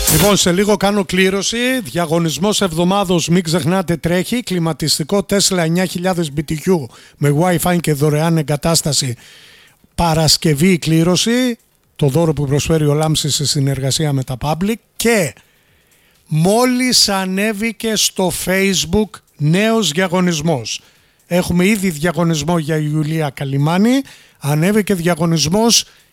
Λοιπόν, σε λίγο κάνω κλήρωση. Διαγωνισμός εβδομάδος, μην ξεχνάτε, τρέχει. Κλιματιστικό Tesla 9000 BTU με Wi-Fi και δωρεάν εγκατάσταση. Παρασκευή κλήρωση. Το δώρο που προσφέρει ο Λάμψης σε συνεργασία με τα Public. Και μόλις ανέβηκε στο Facebook νέος διαγωνισμός. Έχουμε ήδη διαγωνισμό για Ιουλία Καλιμάνη. Ανέβηκε διαγωνισμός